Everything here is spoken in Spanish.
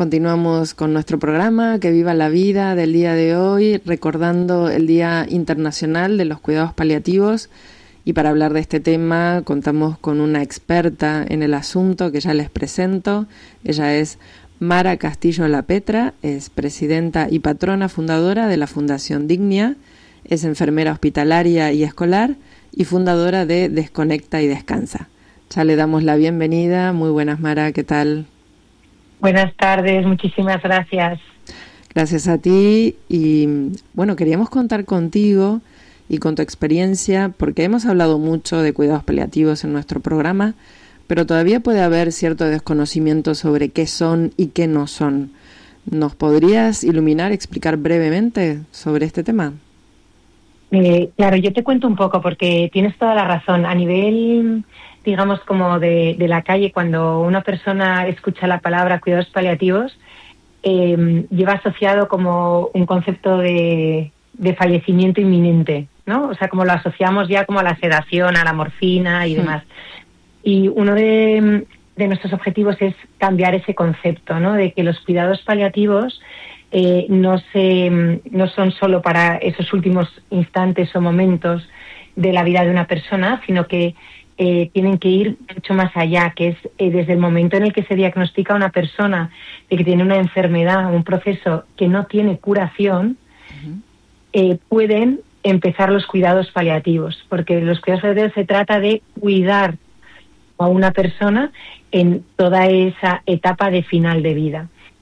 continuamos con nuestro programa Que Viva la Vida del día de hoy, recordando el Día Internacional de los Cuidados Paliativos. Y para hablar de este tema contamos con una experta en el asunto que ya les presento. Ella es Mara Castillo Lapetra, es presidenta y patrona fundadora de la Fundación Dignia, es enfermera hospitalaria y escolar y fundadora de Desconecta y Descansa. Ya le damos la bienvenida. Muy buenas, Mara, ¿qué tal? Buenas tardes, muchísimas gracias. Gracias a ti y bueno, queríamos contar contigo y con tu experiencia porque hemos hablado mucho de cuidados paliativos en nuestro programa, pero todavía puede haber cierto desconocimiento sobre qué son y qué no son. ¿Nos podrías iluminar, explicar brevemente sobre este tema? Claro, yo te cuento un poco porque tienes toda la razón. A nivel, digamos, como de la calle, cuando una persona escucha la palabra cuidados paliativos, lleva asociado como un concepto de fallecimiento inminente, ¿no? O sea, como lo asociamos ya como a la sedación, a la morfina y demás. Y uno de nuestros objetivos es cambiar ese concepto, ¿no? De que los cuidados paliativos no son solo para esos últimos instantes o momentos de la vida de una persona, sino que tienen que ir mucho más allá, que es desde el momento en el que se diagnostica a una persona de que tiene una enfermedad, un proceso que no tiene curación, pueden empezar los cuidados paliativos, porque los cuidados paliativos se trata de cuidar a una persona en toda esa etapa de final de vida.